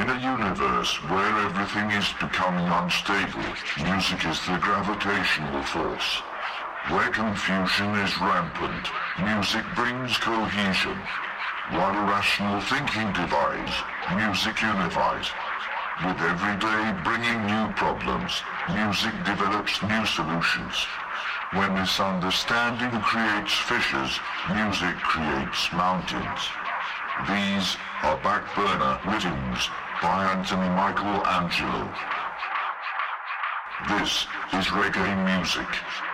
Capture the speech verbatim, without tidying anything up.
In a universe where everything is becoming unstable, music is the gravitational force. Where confusion is rampant, music brings cohesion. While rational thinking divides, music unifies. With every day bringing new problems, music develops new solutions. When misunderstanding creates fissures, music creates mountains. These are Backburner Rhythms by Anthony Michael Angelo. This is reggae music.